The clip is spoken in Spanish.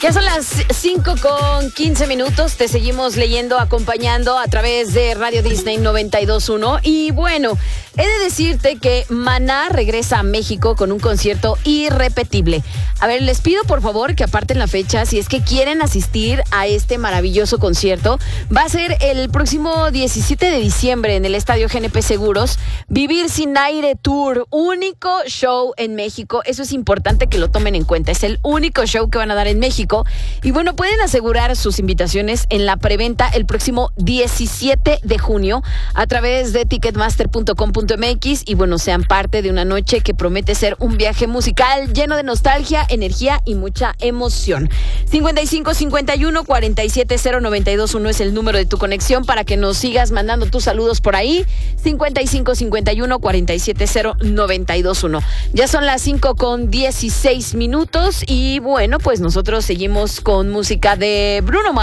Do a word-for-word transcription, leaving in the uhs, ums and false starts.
Ya son las cinco con quince minutos. Te seguimos leyendo, acompañando a través de Radio Disney noventa y dos punto uno. Y bueno, he de decirte que Maná regresa a México con un concierto irrepetible. A ver, les pido por favor que aparten la fecha si es que quieren asistir a este maravilloso concierto. Va a ser el próximo diecisiete de diciembre en el Estadio G N P Seguros. Vivir sin Aire Tour, único show en México. Eso es importante que lo tomen en cuenta. Es el único show que van a dar en México. Y bueno, pueden asegurar sus invitaciones en la preventa el próximo diecisiete de junio a través de ticketmaster punto com punto m x y bueno, sean parte de una noche que promete ser un viaje musical lleno de nostalgia, energía y mucha emoción. cincuenta y cinco cincuenta y uno cuarenta y siete cero noventa y dos uno es el número de tu conexión para que nos sigas mandando tus saludos por ahí. cincuenta y cinco cincuenta y uno cuarenta y siete cero noventa y dos uno. Ya son las cinco con dieciséis minutos y bueno, pues nosotros seguimos con música de Bruno Mars.